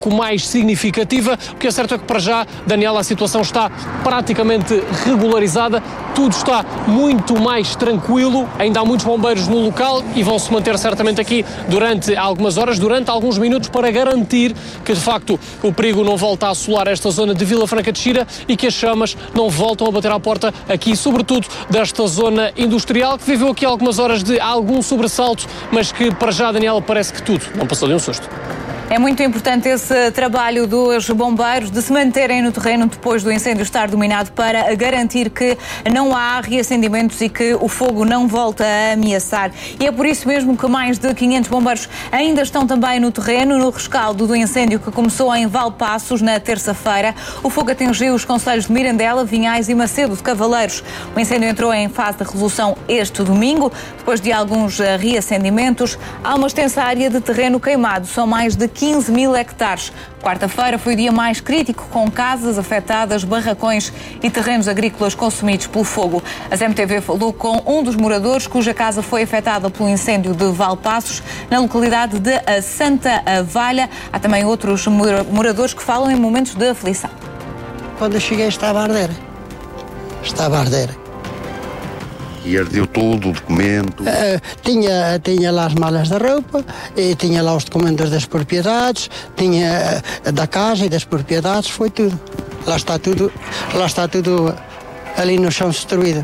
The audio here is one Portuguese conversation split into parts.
mais significativa. O que é certo é que para já, Daniela, a situação está praticamente regularizada, tudo está muito mais tranquilo, ainda há muitos bombeiros no local e vão se manter certamente aqui durante algumas horas, durante alguns minutos, para garantir que de facto o perigo não volta a assolar esta zona de Vila Franca de Xira e que as chamas não voltam a bater à porta aqui, sobretudo desta zona industrial, que viveu aqui algumas horas de algum sobressalto, mas que para já, Daniela, parece que tudo não passou de um susto. É muito importante esse trabalho dos bombeiros de se manterem no terreno depois do incêndio estar dominado para garantir que não há reacendimentos e que o fogo não volta a ameaçar. E é por isso mesmo que mais de 500 bombeiros ainda estão também no terreno, no rescaldo do incêndio que começou em Valpaços na terça-feira. O fogo atingiu os concelhos de Mirandela, Vinhais e Macedo de Cavaleiros. O incêndio entrou em fase de resolução este domingo. Depois de alguns reacendimentos, há uma extensa área de terreno queimado. São mais de 15 mil hectares. Quarta-feira foi o dia mais crítico, com casas afetadas, barracões e terrenos agrícolas consumidos pelo fogo. A CMTV falou com um dos moradores cuja casa foi afetada pelo incêndio de Valpaços, na localidade de Santa Valha. Há também outros moradores que falam em momentos de aflição. Quando eu cheguei estava a arder. Estava a arder. E ardeu tudo, o documento? Tinha lá as malas da roupa, e tinha lá os documentos das propriedades, tinha da casa e das propriedades, foi tudo. Lá está tudo ali no chão destruído.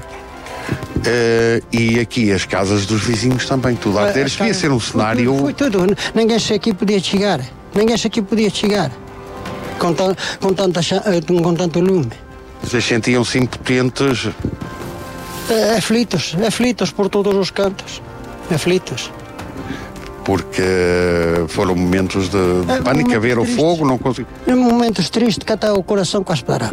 E aqui as casas dos vizinhos também, tudo a arder. Isto devia ser um cenário... Foi tudo. Ninguém aqui podia chegar. Com tanto lume. Vocês sentiam-se impotentes? Aflitos por todos os cantos. Aflitos. Porque foram momentos de pânico, a ver o fogo, não consigo... Momentos tristes que até o coração quase parava.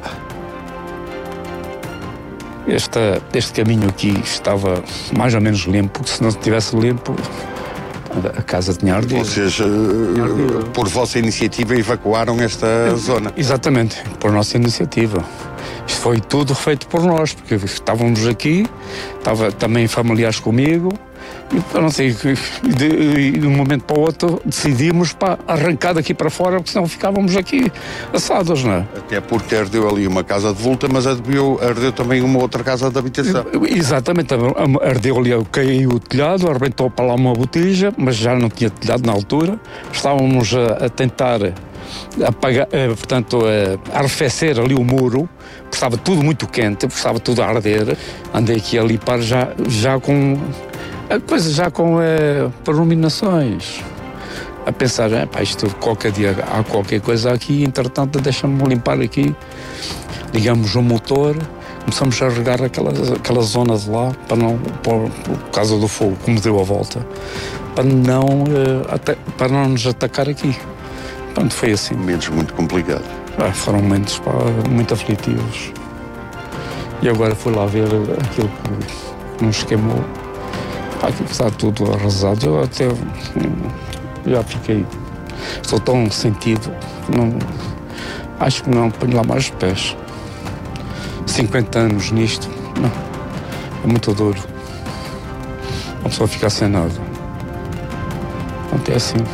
Este caminho aqui estava mais ou menos limpo, se não estivesse limpo, a casa tinha ardido. Vocês, por vossa iniciativa, evacuaram esta zona? Exatamente, por nossa iniciativa. Isto foi tudo feito por nós, porque estávamos aqui, estava também familiares comigo, e não sei, de um momento para o outro decidimos para arrancar daqui para fora, porque senão ficávamos aqui assados, não é? Até porque ardeu ali uma casa de vulta, mas ardeu também uma outra casa de habitação. Exatamente, ardeu ali, caiu o telhado, arrebentou para lá uma botija, mas já não tinha telhado na altura. Estávamos a tentar apagar, arrefecer ali o muro, porque estava tudo muito quente, porque estava tudo a arder. Andei aqui ali para já com a coisa, já com iluminações, a pensar, isto qualquer dia há qualquer coisa aqui, entretanto deixa-me limpar aqui, ligamos o motor, começamos a regar aquela zona de lá, por causa do fogo, como deu a volta, para não nos atacar aqui. Pronto, foi assim. Momentos muito complicados. Foram momentos muito aflitivos. E agora fui lá ver aquilo que nos queimou. Aquilo está tudo arrasado. Eu até já fiquei... Estou tão sentido. Acho que não ponho lá mais os pés. 50 anos nisto. Não. É muito duro. Uma pessoa ficar sem nada. Pronto, é assim.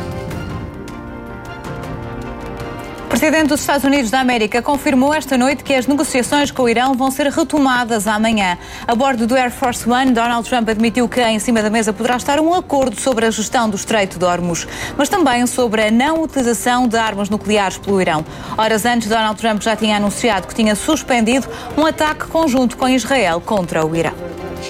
O presidente dos Estados Unidos da América confirmou esta noite que as negociações com o Irão vão ser retomadas amanhã. A bordo do Air Force One, Donald Trump admitiu que em cima da mesa poderá estar um acordo sobre a gestão do Estreito de Hormuz, mas também sobre a não utilização de armas nucleares pelo Irão. Horas antes, Donald Trump já tinha anunciado que tinha suspendido um ataque conjunto com Israel contra o Irão.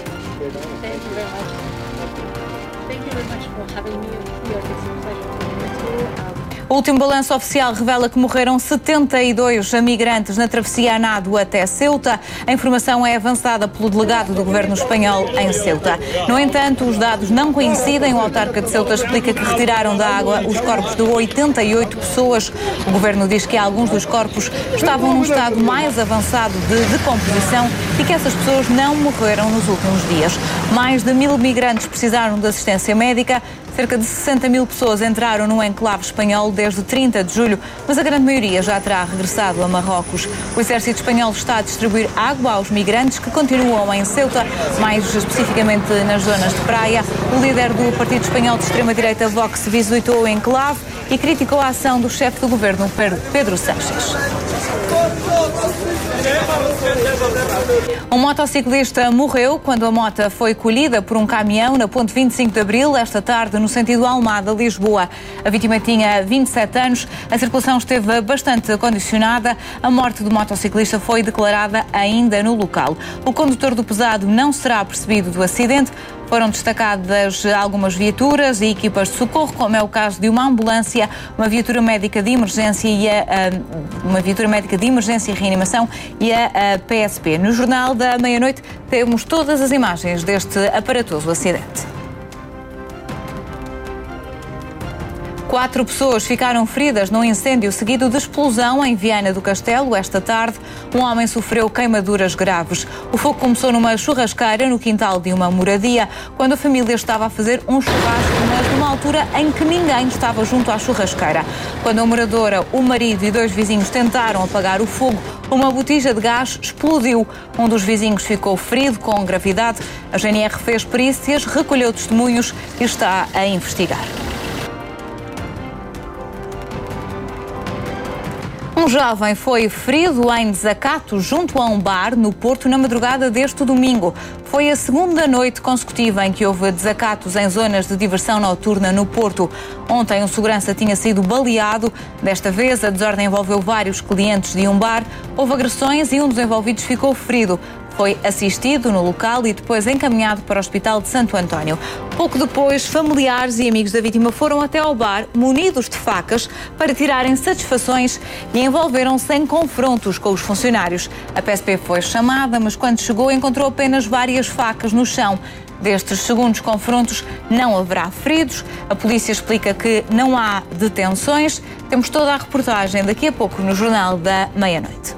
O último balanço oficial revela que morreram 72 migrantes na travessia a nado até Ceuta. A informação é avançada pelo delegado do governo espanhol em Ceuta. No entanto, os dados não coincidem. O autarca de Ceuta explica que retiraram da água os corpos de 88 pessoas. O governo diz que alguns dos corpos estavam num estado mais avançado de decomposição e que essas pessoas não morreram nos últimos dias. Mais de 1000 migrantes precisaram de assistência médica. Cerca de 60 mil pessoas entraram no enclave espanhol desde 30 de julho, mas a grande maioria já terá regressado a Marrocos. O exército espanhol está a distribuir água aos migrantes que continuam em Ceuta, mais especificamente nas zonas de praia. O líder do partido espanhol de extrema-direita Vox visitou o enclave e criticou a ação do chefe do governo, Pedro Sánchez. Um motociclista morreu quando a moto foi colhida por um caminhão na ponte 25 de Abril, esta tarde, no sentido Almada-Lisboa. A vítima tinha 27 anos, a circulação esteve bastante condicionada. A morte do motociclista foi declarada ainda no local. O condutor do pesado não será percebido do acidente. Foram destacadas algumas viaturas e equipas de socorro, como é o caso de uma ambulância, uma viatura médica de emergência e reanimação e a PSP. No Jornal da Meia-Noite temos todas as imagens deste aparatoso acidente. 4 pessoas ficaram feridas num incêndio seguido de explosão em Viana do Castelo. Esta tarde, um homem sofreu queimaduras graves. O fogo começou numa churrasqueira no quintal de uma moradia, quando a família estava a fazer um churrasco, mas numa altura em que ninguém estava junto à churrasqueira. Quando a moradora, o marido e 2 vizinhos tentaram apagar o fogo, uma botija de gás explodiu. Um dos vizinhos ficou ferido com gravidade. A GNR fez perícias, recolheu testemunhos e está a investigar. Um jovem foi ferido em desacato junto a um bar no Porto na madrugada deste domingo. Foi a segunda noite consecutiva em que houve desacatos em zonas de diversão noturna no Porto. Ontem, um segurança tinha sido baleado. Desta vez, a desordem envolveu vários clientes de um bar. Houve agressões e um dos envolvidos ficou ferido. Foi assistido no local e depois encaminhado para o Hospital de Santo António. Pouco depois, familiares e amigos da vítima foram até ao bar, munidos de facas, para tirarem satisfações e envolveram-se em confrontos com os funcionários. A PSP foi chamada, mas quando chegou encontrou apenas várias facas no chão. Destes segundos confrontos não haverá feridos. A polícia explica que não há detenções. Temos toda a reportagem daqui a pouco no Jornal da Meia-Noite.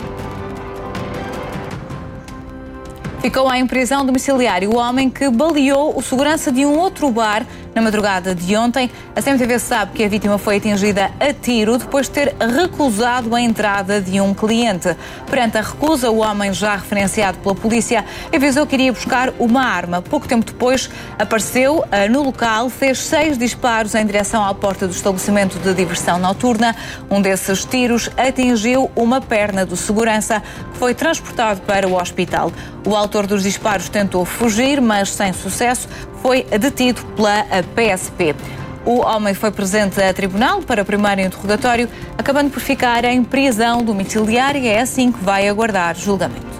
Ficou em prisão domiciliária o homem que baleou o segurança de um outro bar na madrugada de ontem. A CMTV sabe que a vítima foi atingida a tiro depois de ter recusado a entrada de um cliente. Perante a recusa, o homem, já referenciado pela polícia, avisou que iria buscar uma arma. Pouco tempo depois, apareceu no local, fez 6 disparos em direção à porta do estabelecimento de diversão noturna. Um desses tiros atingiu uma perna do segurança, que foi transportado para o hospital. O autor dos disparos tentou fugir, mas sem sucesso. Foi detido pela PSP. O homem foi presente a tribunal para o primeiro interrogatório, acabando por ficar em prisão domiciliária. É assim que vai aguardar julgamento.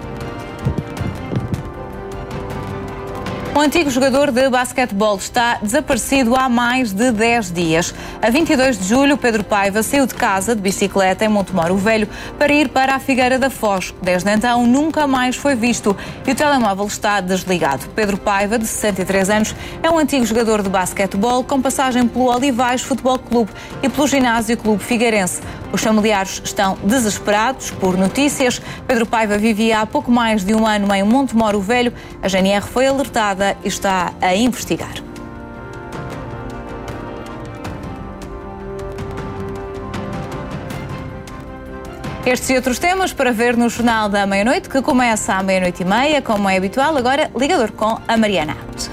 Um antigo jogador de basquetebol está desaparecido há mais de 10 dias. A 22 de julho, Pedro Paiva saiu de casa de bicicleta em Montemoro Velho para ir para a Figueira da Foz. Desde então, nunca mais foi visto e o telemóvel está desligado. Pedro Paiva, de 63 anos, é um antigo jogador de basquetebol com passagem pelo Olivais Futebol Clube e pelo Ginásio Clube Figueirense. Os familiares estão desesperados por notícias. Pedro Paiva vivia há pouco mais de um ano em Montemoro Velho. A GNR foi alertada e está a investigar. Estes e outros temas para ver no Jornal da Meia-Noite, que começa à 00:30, como é habitual. Agora, ligador com a Mariana Alves.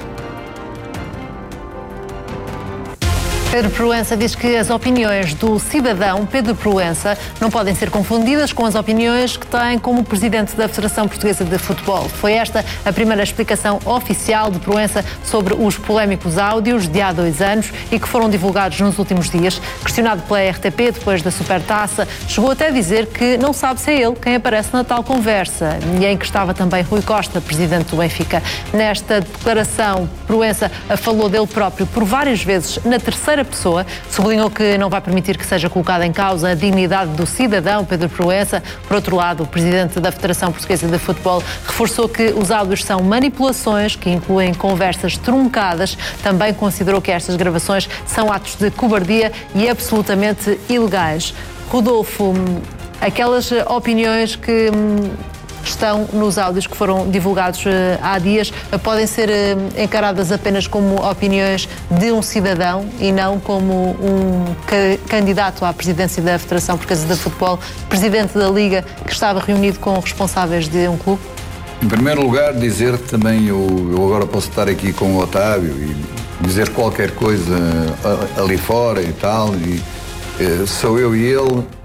Pedro Proença diz que as opiniões do cidadão Pedro Proença não podem ser confundidas com as opiniões que tem como presidente da Federação Portuguesa de Futebol. Foi esta a primeira explicação oficial de Proença sobre os polémicos áudios de há 2 anos e que foram divulgados nos últimos dias. Questionado pela RTP depois da Supertaça, chegou até a dizer que não sabe se é ele quem aparece na tal conversa, e em que estava também Rui Costa, presidente do Benfica. Nesta declaração, Proença falou dele próprio por várias vezes na terceira pessoa, sublinhou que não vai permitir que seja colocada em causa a dignidade do cidadão Pedro Proença. Por outro lado, o presidente da Federação Portuguesa de Futebol reforçou que os áudios são manipulações que incluem conversas truncadas. Também considerou que estas gravações são atos de cobardia e absolutamente ilegais. Rodolfo, aquelas opiniões que estão nos áudios que foram divulgados há dias, podem ser encaradas apenas como opiniões de um cidadão e não como um candidato à presidência da Federação Portuguesa de Futebol, presidente da Liga, que estava reunido com responsáveis de um clube? Em primeiro lugar, dizer também, eu agora posso estar aqui com o Otávio e dizer qualquer coisa ali fora e tal, e sou eu e ele,